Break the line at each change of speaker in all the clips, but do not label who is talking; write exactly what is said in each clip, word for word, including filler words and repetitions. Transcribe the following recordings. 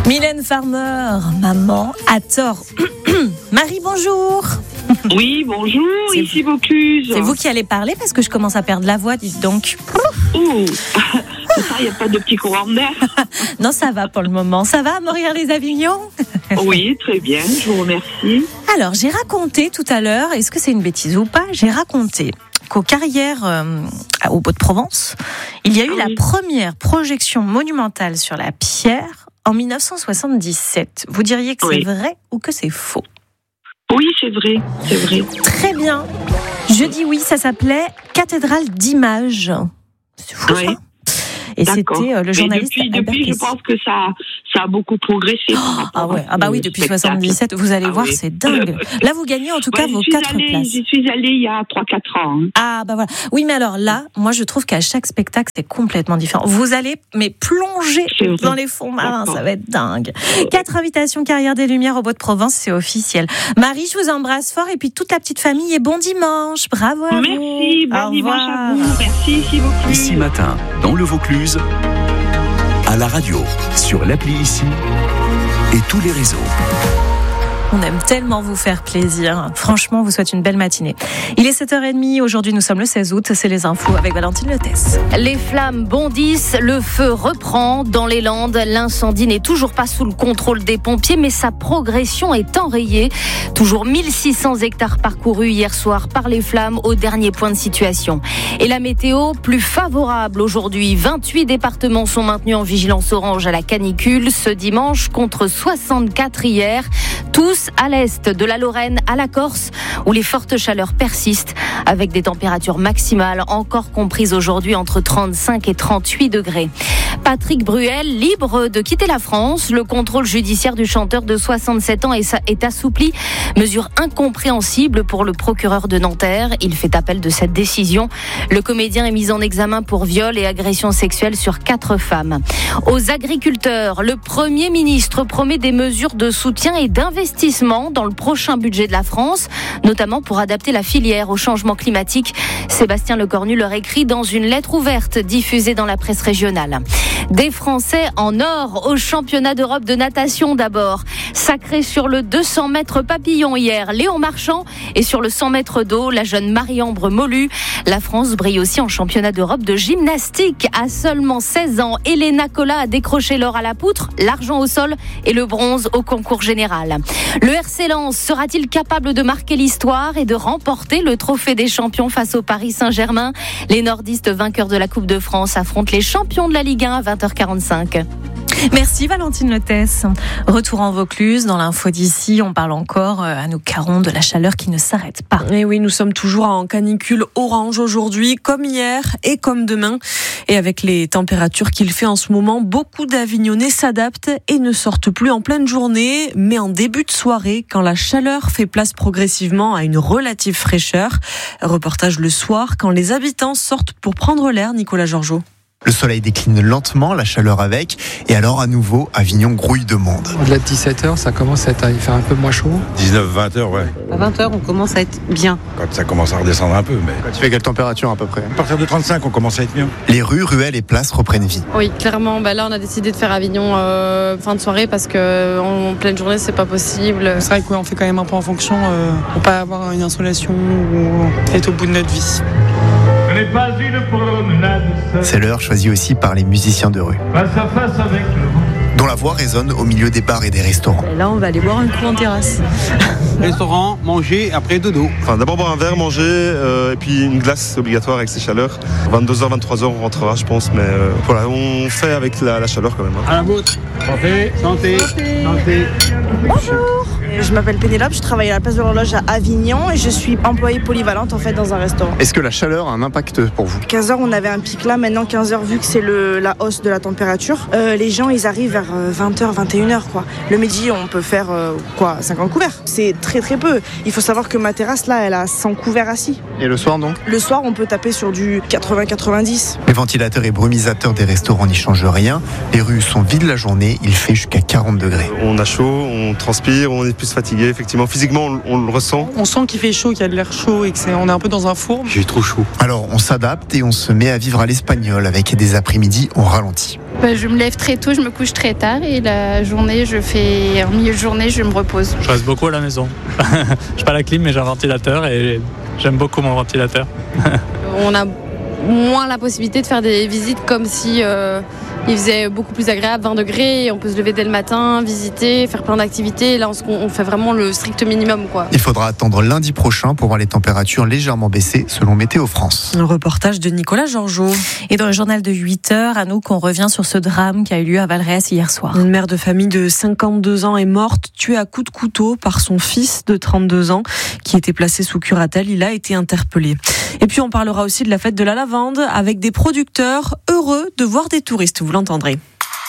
Mylène Farmer, maman a tort. Marie, bonjour.
Oui, bonjour,
c'est
ici Vaucluse.
C'est vous qui allez parler parce que je commence à perdre la voix, dites donc.
Ouh, c'est ça, il n'y a pas de petit courant d'air.
Non, ça va pour le moment. Ça va, Morières-les-Avignon?
Oui, très bien, je vous remercie.
Alors, j'ai raconté tout à l'heure, est-ce que c'est une bêtise ou pas? J'ai raconté qu'aux Carrières, euh, au Beau-de-Provence, il y a eu
Ah oui.
la première projection monumentale sur la pierre en dix-neuf cent soixante-dix-sept. Vous diriez que
Oui.
c'est vrai ou que c'est faux?
Oui, c'est vrai, c'est vrai.
Très bien. Je dis oui, ça s'appelait Cathédrale d'Images. C'est fou,
Oui.
ça. Et
D'accord.
c'était euh, le
Mais
journaliste
depuis,
Albert
depuis je
Kessy.
pense que ça, ça a beaucoup progressé. par rapport
Ah ouais,
à
ah bah
ce
oui, depuis
spectacle.
soixante-dix-sept, vous allez
Ah
voir,
oui.
c'est dingue. Là, vous gagnez en tout cas
Ouais,
vos
j'y suis
quatre
allée-
places.
J'y suis allée il y a trois quatre ans. hein.
Ah bah voilà. Oui, mais alors là, moi je trouve qu'à chaque spectacle, c'est complètement différent. Vous allez mais plonger
C'est vrai.
dans les fonds marins,
D'accord.
ça va être dingue. Quatre invitations Carrière des Lumières au Beau-de-Provence, c'est officiel. Marie, je vous embrasse fort et puis toute la petite famille et bon dimanche. Bravo à vous.
Merci, bon
Au
dimanche
revoir.
à vous. Merci, ici Vaucluse.
Ici matin, dans le Vaucluse, à la radio, sur l'appli Ici et tous les réseaux.
On aime tellement vous faire plaisir. Franchement, on vous souhaite une belle matinée. Il est sept heures trente. Aujourd'hui, nous sommes le seize août. C'est les infos avec Valentine Lettès.
Les flammes bondissent, le feu reprend dans les Landes. L'incendie n'est toujours pas sous le contrôle des pompiers, mais sa progression est enrayée. Toujours mille six cents hectares parcourus hier soir par les flammes au dernier point de situation. Et la météo, plus favorable aujourd'hui. vingt-huit départements sont maintenus en vigilance orange à la canicule ce dimanche contre soixante-quatre hier. Tous à l'est, de la Lorraine à la Corse, où les fortes chaleurs persistent, avec des températures maximales encore comprises aujourd'hui entre trente-cinq et trente-huit degrés. Patrick Bruel, libre de quitter la France. Le contrôle judiciaire du chanteur de soixante-sept ans est assoupli. Mesure incompréhensible pour le procureur de Nanterre. Il fait appel de cette décision. Le comédien est mis en examen pour viol et agression sexuelle sur quatre femmes. Aux agriculteurs, le Premier ministre promet des mesures de soutien et d'investissement dans le prochain budget de la France, notamment pour adapter la filière au changement climatique. Sébastien Lecornu leur écrit dans une lettre ouverte diffusée dans la presse régionale. Des Français en or au championnat d'Europe de natation d'abord. Sacré sur le deux cents mètres papillon hier, Léon Marchand, et sur le cent mètres d'eau, la jeune Marie-Ambre Molu. La France brille aussi en championnat d'Europe de gymnastique. À seulement seize ans, Elena Cola a décroché l'or à la poutre, l'argent au sol et le bronze au concours général. Le R C Lens sera-t-il capable de marquer l'histoire et de remporter le trophée des champions face au Paris Saint-Germain? Les nordistes vainqueurs de la Coupe de France affrontent les champions de la Ligue un à vingt heures quarante-cinq.
Merci Valentine Lettès. Retour en Vaucluse, dans l'info d'ici, on parle encore euh, à nos carons de la chaleur qui ne s'arrête pas.
Et oui, nous sommes toujours en canicule orange aujourd'hui, comme hier et comme demain. Et avec les températures qu'il fait en ce moment, beaucoup d'Avignonnais s'adaptent et ne sortent plus en pleine journée, mais en début de soirée, quand la chaleur fait place progressivement à une relative fraîcheur. Reportage le soir, quand les habitants sortent pour prendre l'air, Nicolas Georgeot.
Le soleil décline lentement, la chaleur avec, et alors à nouveau, Avignon grouille de monde.
Au-delà de dix-sept heures, ça commence à être, à faire un peu moins chaud.
dix-neuf vingt heures, ouais.
À vingt heures, on commence à être bien.
Quand ça commence à redescendre un peu, mais
Tu fais quelle température à peu près?
à partir de trente-cinq, on commence à être mieux.
Les rues, ruelles et places reprennent vie.
Oui, clairement, bah là on a décidé de faire Avignon euh, fin de soirée parce que en pleine journée c'est pas possible.
C'est vrai qu'on fait quand même un peu en fonction euh, pour pas avoir une insolation ou être au bout de notre vie.
Ce n'est pas une promenade seule,
C'est l'heure choisie aussi par les musiciens de rue,
face à face avec le vent.
dont la voix résonne au milieu des bars et des restaurants.
Et là on va aller boire un coup en terrasse.
Restaurant, manger, après dodo.
Enfin, d'abord boire un verre, manger, euh, et puis une glace, c'est obligatoire avec ces chaleurs. vingt-deux heures, vingt-trois heures, on rentrera, je pense, mais euh, voilà, on fait avec la, la chaleur quand même. hein.
À la vôtre. Santé, santé, santé.
Je m'appelle Pénélope, je travaille à la place de l'horloge à Avignon et je suis employée polyvalente en fait dans un restaurant.
Est-ce que la chaleur a un impact pour vous?
quinze heures on avait un pic là, maintenant quinze heures vu que c'est le, la hausse de la température, euh, les gens ils arrivent vers vingt heures, vingt et une heures quoi. Le midi on peut faire euh, quoi, cinquante couverts. C'est très très peu. Il faut savoir que ma terrasse là elle a cent couverts assis.
Et le soir donc?
Le soir on peut taper sur du quatre-vingts quatre-vingt-dix.
Les ventilateurs et brumisateurs des restaurants n'y changent rien. Les rues sont vides la journée, il fait jusqu'à quarante degrés.
On a chaud, on transpire, on est plus plus fatigué, effectivement. Physiquement, on, on le ressent.
On sent qu'il fait chaud, qu'il y a de l'air chaud et que c'est, on est un peu dans un four.
J'ai trop chaud.
Alors on s'adapte et on se met à vivre à l'espagnol avec des après-midi au ralenti.
Bah, je me lève très tôt, je me couche très tard et la journée, je fais en milieu de journée, je me repose.
Je reste beaucoup à la maison. Je n'ai pas la clim, mais j'ai un ventilateur et j'aime beaucoup mon ventilateur.
On a moins la possibilité de faire des visites comme si euh, il faisait beaucoup plus agréable, vingt degrés, on peut se lever dès le matin, visiter, faire plein d'activités. Là, on, on fait vraiment le strict minimum, quoi.
Il faudra attendre lundi prochain pour voir les températures légèrement baisser selon Météo France.
Un reportage de Nicolas Georgeot.
Et dans le journal de huit heures, Anouk, on revient sur ce drame qui a eu lieu à Valréas hier soir.
Une mère de famille de cinquante-deux ans est morte, tuée à coups de couteau par son fils de trente-deux ans qui était placé sous curatelle. Il a été interpellé. Et puis on parlera aussi de la fête de la lavande avec des producteurs heureux de voir des touristes. Vous l'entendrez.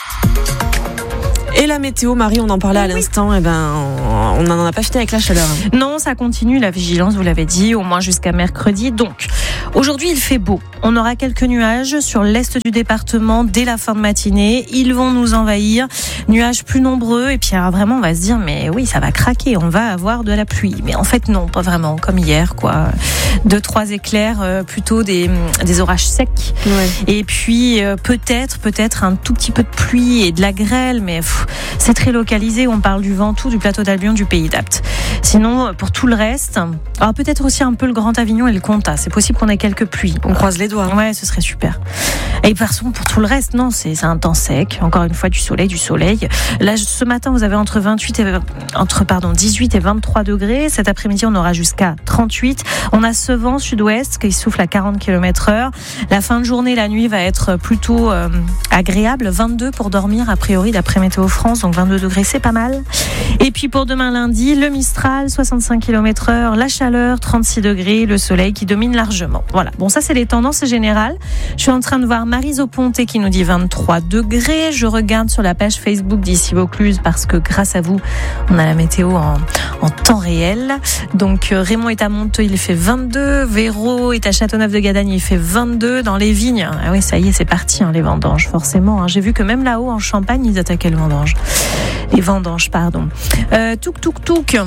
Et la météo, Marie, on en parlait à l'instant, et ben, on n'en a pas fini avec la chaleur.
Non, ça continue, la vigilance, vous l'avez dit, au moins jusqu'à mercredi. Donc, aujourd'hui, il fait beau. On aura quelques nuages sur l'est du département dès la fin de matinée. Ils vont nous envahir. Nuages plus nombreux. Et puis, alors, vraiment, on va se dire, mais oui, ça va craquer. On va avoir de la pluie. Mais en fait, non, pas vraiment, comme hier, quoi. Deux, trois éclairs, euh, plutôt des, des orages secs.
Ouais.
Et puis, euh, peut-être, peut-être un tout petit peu de pluie et de la grêle, mais pff, c'est très localisé. On parle du Ventoux, du plateau d'Albion, du Pays d'Apt. Sinon, pour tout le reste, alors peut-être aussi un peu le Grand Avignon et le Comtat. C'est possible qu'on ait quelques pluies.
On croise les doigts.
Ouais, ce serait super. Et par contre, pour tout le reste, non, c'est, c'est un temps sec. Encore une fois, du soleil, du soleil. Là, ce matin, vous avez entre vingt-huit et entre pardon dix-huit et vingt-trois degrés. Cet après-midi, on aura jusqu'à trente-huit. On a ce vent sud-ouest qui souffle à quarante kilomètres heure. La fin de journée, la nuit va être plutôt euh, agréable. vingt-deux pour dormir, a priori, d'après Météo France. Donc vingt-deux degrés, c'est pas mal. Et puis pour demain lundi, le Mistral, soixante-cinq kilomètres heure. La chaleur, trente-six degrés. Le soleil qui domine largement. Voilà. Bon, ça, c'est les tendances générales. Je suis en train de voir Maryse Oponté qui nous dit vingt-trois degrés. Je regarde sur la page Facebook d'Ici Vaucluse parce que grâce à vous, on a la météo en, en temps réel. Donc Raymond est à Monteux, il fait vingt-deux. Véro est à Châteauneuf-de-Gadagne, il fait vingt-deux. Dans les vignes, ah oui, ça y est, c'est parti, hein, les vendanges, forcément. Hein. J'ai vu que même là-haut, en Champagne, ils attaquaient le vendange. Les vendanges, pardon. Euh, touk, touk, touk.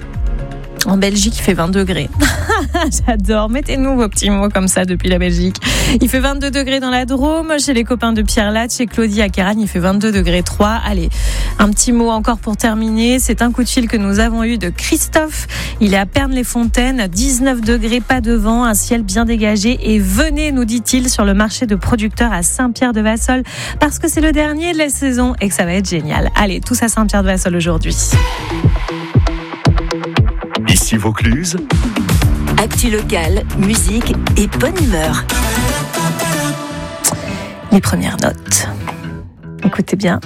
En Belgique, il fait vingt degrés. J'adore. Mettez-nous vos petits mots comme ça depuis la Belgique. Il fait vingt-deux degrés dans la Drôme. Chez les copains de Pierre Latte, chez Claudie à Caragne, il fait vingt-deux degrés trois. Allez, un petit mot encore pour terminer. C'est un coup de fil que nous avons eu de Christophe. Il est à Pernes-les-Fontaines. dix-neuf degrés, pas de vent, un ciel bien dégagé. Et venez, nous dit-il, sur le marché de producteurs à Saint-Pierre-de-Vassol parce que c'est le dernier de la saison et que ça va être génial. Allez, tous à Saint-Pierre-de-Vassol aujourd'hui.
Ici Vaucluse.
Actu locale, musique et bonne humeur.
Les premières notes. Écoutez bien.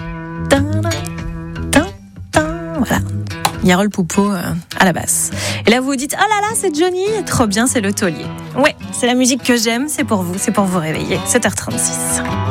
Voilà. Yarol Poupeau euh, à la basse. Et là, vous vous dites, oh là là, c'est Johnny. Trop bien, c'est le taulier. Ouais, c'est la musique que j'aime. C'est pour vous, c'est pour vous réveiller. sept heures trente-six.